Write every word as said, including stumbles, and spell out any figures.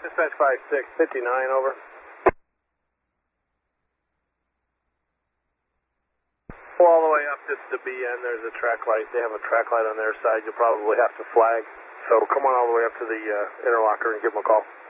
Dispatch five six fifty-nine, over. Go all the way up to the B N, there's a track light. They have a track light on their side. You'll probably have to flag. So come on all the way up to the uh, interlocker and give them a call.